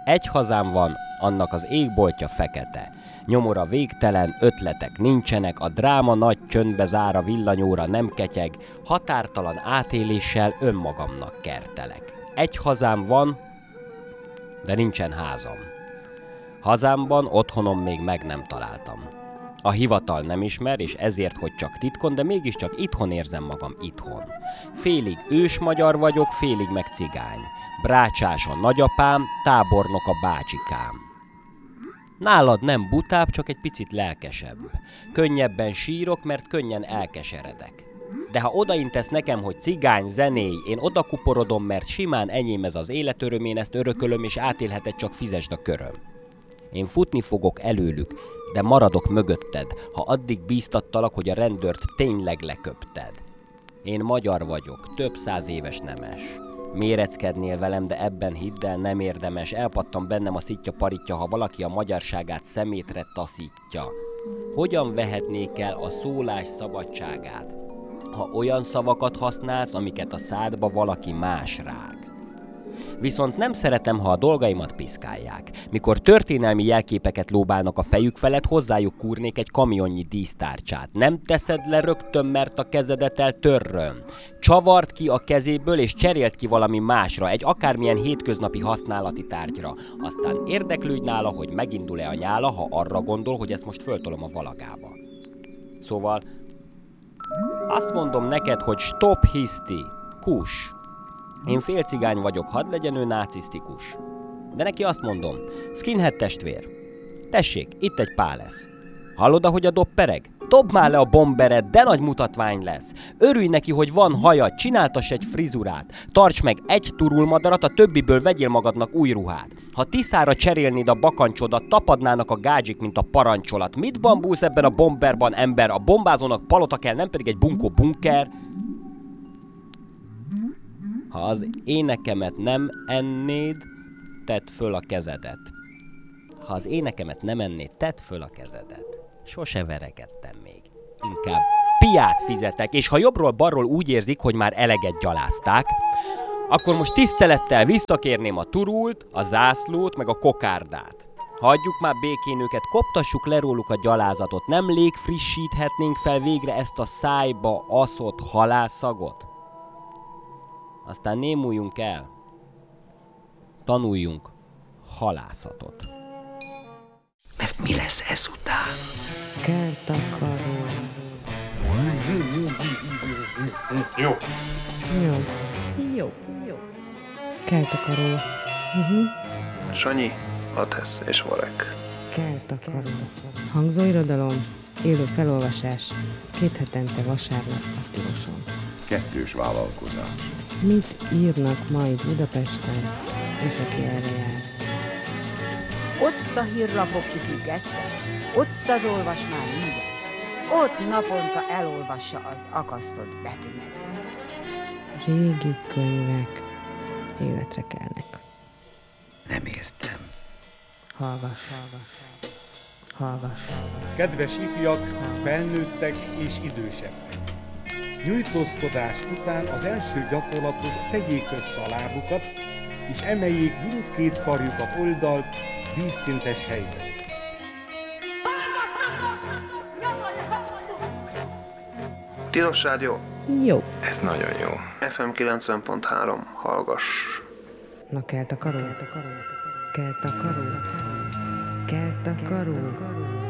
Egy hazám van, annak az égboltja fekete. Nyomora végtelen, ötletek nincsenek, a dráma nagy csöndbe zár, a villanyóra nem ketyeg, határtalan átéléssel önmagamnak kertelek. Egy hazám van, de nincsen házam. Hazámban otthonom még meg nem találtam. A hivatal nem ismer, és ezért, hogy csak titkon, de mégiscsak itthon érzem magam itthon. Félig ős magyar vagyok, félig meg cigány. Brácsás a nagyapám, tábornok a bácsikám. Nálad nem butább, csak egy picit lelkesebb. Könnyebben sírok, mert könnyen elkeseredek. De ha odaintesz nekem, hogy cigány, zenéj, én odakuporodom, mert simán enyém ez az életöröm, én ezt örökölöm, és átélheted, csak fizesd a köröm. Én futni fogok előlük, de maradok mögötted, ha addig bíztattalak, hogy a rendőrt tényleg leköpted. Én magyar vagyok, több 100 éves nemes. Méreckednél velem, de ebben hidd el, nem érdemes. Elpattan bennem a szitja paritja, ha valaki a magyarságát szemétre taszítja. Hogyan vehetnék el a szólás szabadságát, ha olyan szavakat használsz, amiket a szádba valaki más rág? Viszont nem szeretem, ha a dolgaimat piszkálják. Mikor történelmi jelképeket lóbálnak a fejük felett, hozzájuk kúrnék egy kamionnyi dísztárcsát. Nem teszed le rögtön, mert a kezedet eltörröm. Csavard ki a kezéből, és cserélt ki valami másra, egy akármilyen hétköznapi használati tárgyra. Aztán érdeklődj nála, hogy megindul-e a nyála, ha arra gondol, hogy ezt most föltolom a valagába. Szóval azt mondom neked, hogy stop hiszti, kus. Én félcigány vagyok, hadd legyen ő nácisztikus. De neki azt mondom, skinhead testvér, tessék, itt egy pálesz. Hallod, ahogy a dob pereg? Dobd már le a bombered, de nagy mutatvány lesz. Örülj neki, hogy van haja, csináltass egy frizurát. Tarts meg egy turulmadarat, a többiből vegyél magadnak új ruhát. Ha tiszára cserélnéd a bakancsodat, tapadnának a gádzsik, mint a parancsolat. Mit bambulsz ebben a bomberban, ember? A bombázónak palota kell, nem pedig egy bunkó bunker. Ha az énekemet nem ennéd, tedd föl a kezedet. Ha az énekemet nem ennéd, tedd föl a kezedet. Sose verekedtem még. Inkább piát fizetek, és ha jobbról-balról úgy érzik, hogy már eleget gyalázták, akkor most tisztelettel visszakérném a turult, a zászlót, meg a kokárdát. Hagyjuk már békén őket, koptassuk le róluk a gyalázatot. Nem légfrissíthetnénk fel végre ezt a szájba aszott halálszagot? Aztán némuljunk el. Tanuljunk halászatot. Mert mi lesz ezután? Kertakaró. Jó. Kertakaró. Sanyi, Atesz és Varek. Kertakaró. Hangzóirodalom, élő felolvasás, 2 hetente vasárnap a Tiloson. 2 vállalkozás. Mit írnak majd Budapesten, és aki erre jár? Ott a hírlapok kifüggesztve, ott az olvasmány minden. Ott naponta elolvassa az akasztott betűmező. Régi könyvek életre kelnek. Nem értem. Hallgass. Kedves ifjak, felnőttek és idősek! Nyújtózkodás után az első gyakorlathoz tegyék össze a lábukat, és emeljék mindkét karjukat oldalt, vízszintes helyzet. Tilos Rádió. Jó. Ez nagyon jó. FM 90.3. Hallgass. Na Kertakaró. Kertakaró.